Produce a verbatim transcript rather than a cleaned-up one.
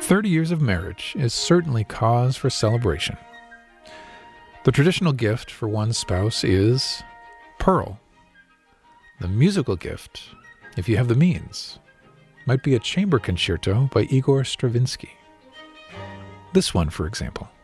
thirty years of marriage is certainly cause for celebration. The traditional gift for one spouse is Pearl. The musical gift, if you have the means, might be a chamber concerto by Igor Stravinsky. This one, for example.